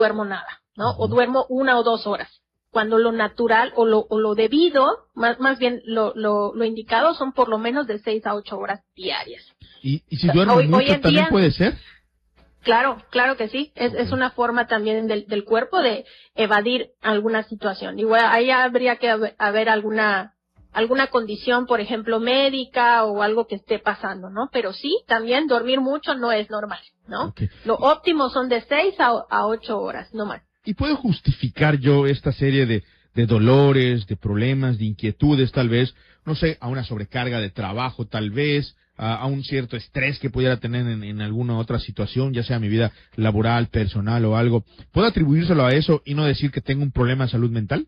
duermo nada, ¿no? O duermo 1 o 2 horas. Cuando lo natural o lo debido, más bien lo indicado son por lo menos de 6 a 8 horas diarias. ¿Y si duermo mucho también puede ser? Claro que sí. Es una forma también del cuerpo de evadir alguna situación. Igual ahí habría que haber alguna condición, por ejemplo, médica o algo que esté pasando, ¿no? Pero sí, también dormir mucho no es normal, ¿no? Okay. Lo óptimo son de 6 a 8 horas, no más. ¿Y puedo justificar yo esta serie de dolores, de problemas, de inquietudes tal vez, no sé, a una sobrecarga de trabajo tal vez, a un cierto estrés que pudiera tener en alguna otra situación, ya sea mi vida laboral, personal o algo? ¿Puedo atribuírselo a eso y no decir que tengo un problema de salud mental?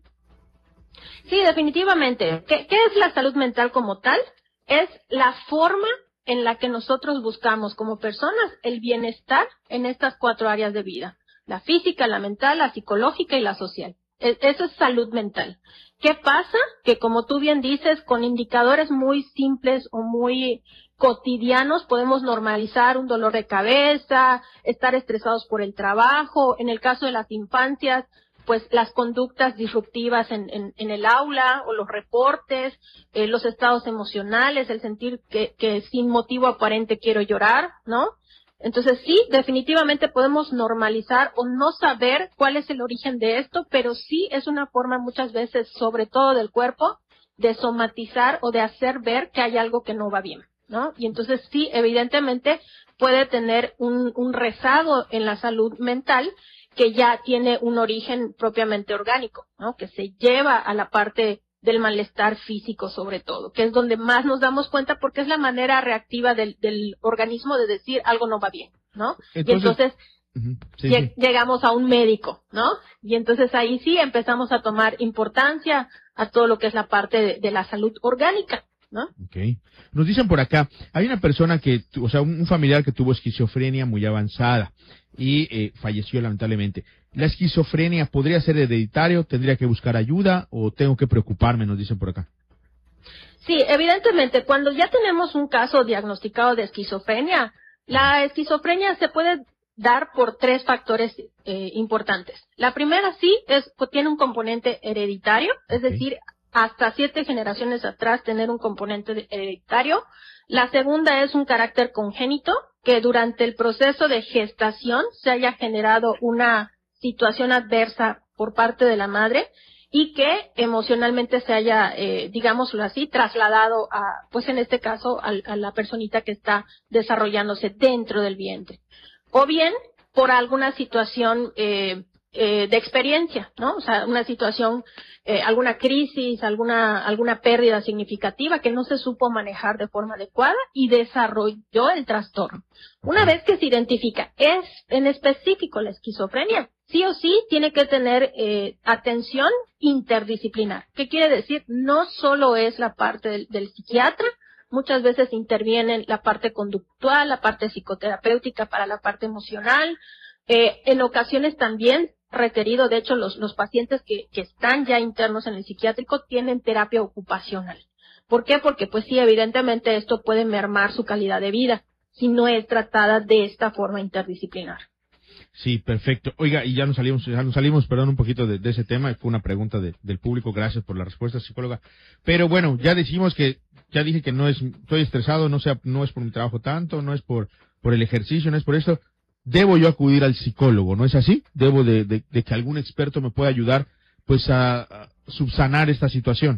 Sí, definitivamente. ¿Qué es la salud mental como tal? Es la forma en la que nosotros buscamos como personas el bienestar en estas 4 áreas de vida. La física, la mental, la psicológica y la social. Eso es salud mental. ¿Qué pasa? Que como tú bien dices, con indicadores muy simples o muy cotidianos podemos normalizar un dolor de cabeza, estar estresados por el trabajo. En el caso de las infancias, pues las conductas disruptivas en el aula o los reportes, los estados emocionales, el sentir que sin motivo aparente quiero llorar, ¿no? Entonces sí, definitivamente podemos normalizar o no saber cuál es el origen de esto, pero sí es una forma muchas veces, sobre todo del cuerpo, de somatizar o de hacer ver que hay algo que no va bien, ¿no? Y entonces sí, evidentemente puede tener un rezago en la salud mental que ya tiene un origen propiamente orgánico, ¿no? Que se lleva a la parte del malestar físico sobre todo, que es donde más nos damos cuenta porque es la manera reactiva del organismo de decir algo no va bien, ¿no? Entonces llegamos a un médico, ¿no? Y entonces ahí sí empezamos a tomar importancia a todo lo que es la parte de la salud orgánica, ¿no? Okay. Nos dicen por acá, hay una persona un familiar que tuvo esquizofrenia muy avanzada y falleció lamentablemente. ¿La esquizofrenia podría ser hereditario? ¿Tendría que buscar ayuda o tengo que preocuparme? Nos dicen por acá. Sí, evidentemente, cuando ya tenemos un caso diagnosticado de esquizofrenia, la esquizofrenia se puede dar por 3 factores importantes. La primera tiene un componente hereditario, es decir, hasta 7 generaciones atrás tener un componente hereditario. La segunda es un carácter congénito, que durante el proceso de gestación se haya generado una situación adversa por parte de la madre y que emocionalmente se haya, digámoslo así, trasladado pues en este caso, a la personita que está desarrollándose dentro del vientre. O bien por alguna situación de experiencia, ¿no? O sea, una situación, alguna crisis, alguna pérdida significativa que no se supo manejar de forma adecuada y desarrolló el trastorno. Una vez que se identifica, es en específico la esquizofrenia, sí o sí tiene que tener atención interdisciplinar. ¿Qué quiere decir? No solo es la parte del psiquiatra, muchas veces interviene la parte conductual, la parte psicoterapéutica para la parte emocional. En ocasiones también requerido, de hecho, los pacientes que están ya internos en el psiquiátrico tienen terapia ocupacional. ¿Por qué? Porque pues sí, evidentemente esto puede mermar su calidad de vida si no es tratada de esta forma interdisciplinar. Sí, perfecto. Oiga, y ya nos salimos, perdón, un poquito de ese tema, y fue una pregunta del público, gracias por la respuesta, psicóloga. Pero bueno, ya dije que estoy estresado, no es por mi trabajo tanto, no es por el ejercicio, no es por esto. Debo yo acudir al psicólogo, ¿no es así? Debo de que algún experto me pueda ayudar, pues, a subsanar esta situación.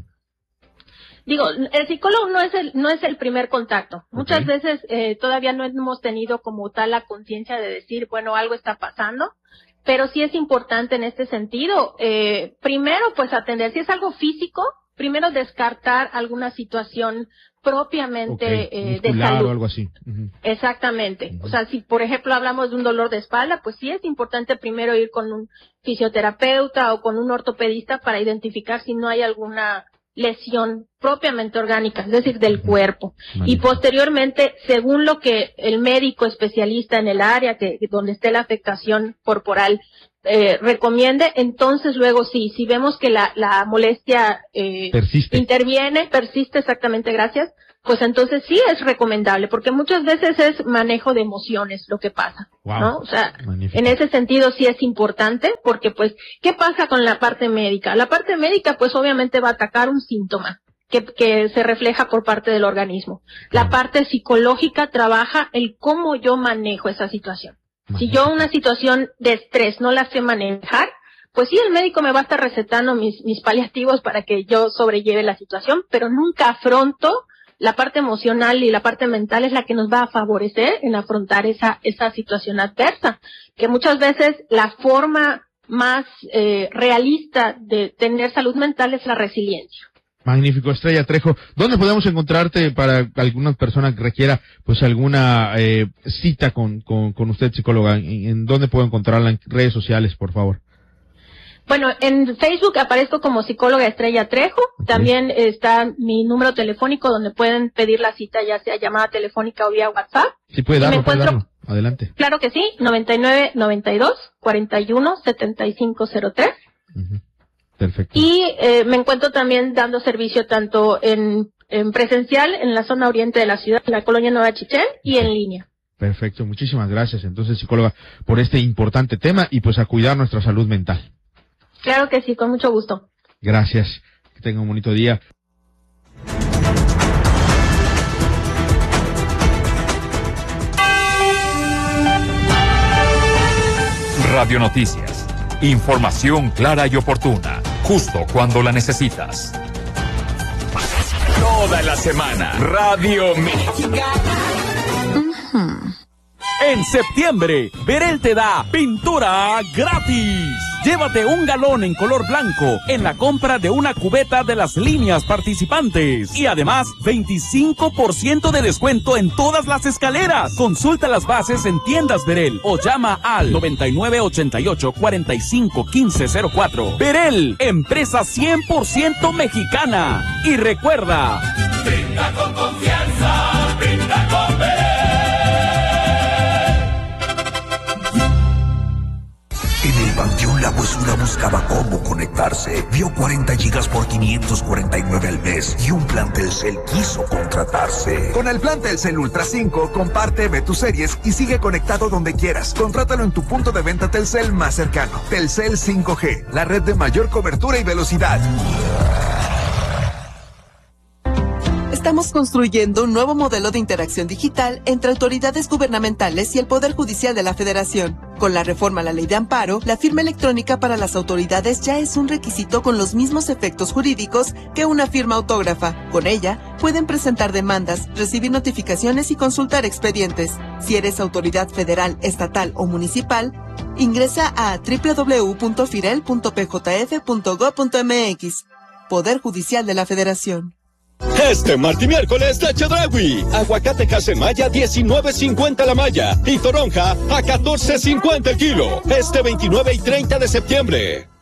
Digo, el psicólogo no es el primer contacto. Muchas veces todavía no hemos tenido como tal la conciencia de decir, bueno, algo está pasando, pero sí es importante en este sentido, primero pues atender, si es algo físico, primero descartar alguna situación propiamente de salud. O algo así. Exactamente. O sea, si por ejemplo hablamos de un dolor de espalda, pues sí es importante primero ir con un fisioterapeuta o con un ortopedista para identificar si no hay alguna lesión propiamente orgánica, es decir, del cuerpo. Y posteriormente, según lo que el médico especialista en el área donde esté la afectación corporal recomiende, entonces luego sí, si vemos que la molestia persiste exactamente, gracias, pues entonces sí es recomendable, porque muchas veces es manejo de emociones lo que pasa, wow, ¿no? O sea, magnífico. En ese sentido sí es importante, porque pues, ¿qué pasa con la parte médica? La parte médica pues obviamente va a atacar un síntoma que se refleja por parte del organismo. La parte psicológica trabaja el cómo yo manejo esa situación. Si yo una situación de estrés no la sé manejar, pues sí, el médico me va a estar recetando mis paliativos para que yo sobrelleve la situación, pero nunca afronto la parte emocional y la parte mental es la que nos va a favorecer en afrontar esa situación adversa, que muchas veces la forma más realista de tener salud mental es la resiliencia. Magnífico, Estrella Trejo. ¿Dónde podemos encontrarte para alguna persona que requiera pues alguna cita con usted, psicóloga? ¿En dónde puedo encontrarla? En redes sociales, por favor. Bueno, en Facebook aparezco como psicóloga Estrella Trejo. Okay. También está mi número telefónico donde pueden pedir la cita, ya sea llamada telefónica o vía WhatsApp. Sí, puede darlo. Adelante. Claro que sí, 9992-417503. Perfecto. Y me encuentro también dando servicio tanto en presencial en la zona oriente de la ciudad, en la colonia Nueva Chichén, y en línea. Perfecto, muchísimas gracias. Entonces, psicóloga, por este importante tema y pues a cuidar nuestra salud mental. Claro que sí, con mucho gusto. Gracias. Que tenga un bonito día. Radio Noticias. Información clara y oportuna, justo cuando la necesitas. Toda la semana, Radio Mexicana. En septiembre, Berel te da pintura gratis. Llévate un galón en color blanco en la compra de una cubeta de las líneas participantes. Y además, 25% de descuento en todas las escaleras. Consulta las bases en tiendas Berel o llama al 9988-451504. Berel, empresa 100% mexicana. Y recuerda, brinda con confianza, brinda con Berel. En el Panteón La Huesura buscaba cómo conectarse. Vio 40 gigas por 549 al mes y un plan Telcel quiso contratarse. Con el plan Telcel Ultra 5, comparte, ve tus series y sigue conectado donde quieras. Contrátalo en tu punto de venta Telcel más cercano. Telcel 5G, la red de mayor cobertura y velocidad. Estamos construyendo un nuevo modelo de interacción digital entre autoridades gubernamentales y el Poder Judicial de la Federación. Con la reforma a la Ley de Amparo, la firma electrónica para las autoridades ya es un requisito con los mismos efectos jurídicos que una firma autógrafa. Con ella, pueden presentar demandas, recibir notificaciones y consultar expedientes. Si eres autoridad federal, estatal o municipal, ingresa a www.firel.pjf.gov.mx. Poder Judicial de la Federación. Este martes y miércoles de Chedraui. Aguacate Casemaya 19.50 la malla y toronja a 14.50 el kilo. Este 29 y 30 de septiembre.